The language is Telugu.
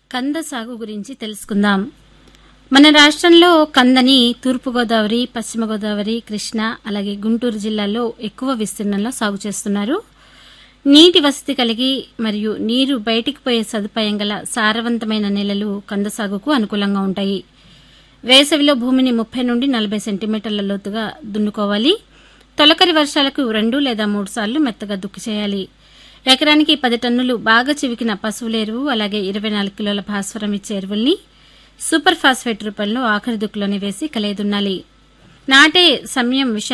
కంద సాగు గురించి తెలుసుకుందాం. మన రాష్ట్రంలో కందని తూర్పుగోదావరి, పశ్చిమ గోదావరి, కృష్ణా అలాగే గుంటూరు జిల్లాల్లో ఎక్కువ విస్తీర్ణంలో సాగు చేస్తున్నారు. నీటి వసతి కలిగి మరియు నీరు బయటికి పోయే సదుపాయం గల సారవంతమైన నేలలు కంద సాగుకు అనుకూలంగా ఉంటాయి. వేసవిలో భూమిని 30 నుండి 40 సెంటీమీటర్ల లోతుగా దున్నుకోవాలి. తొలకరి వర్షాలకు 2 లేదా 3 సార్లు మెత్తగా దుక్కి చేయాలి. ఎకరానికి 10 టన్నులు బాగా చివికిన పశువుల ఎరువు అలాగే 24 కిలోల భాస్వరం ఇచ్చే ఎరువుల్ని సూపర్ ఫాస్ఫేట్ రూపంలో ఆఖరి దుక్కులోనే వేసి కలయదున్నాలి. నాటే సమయం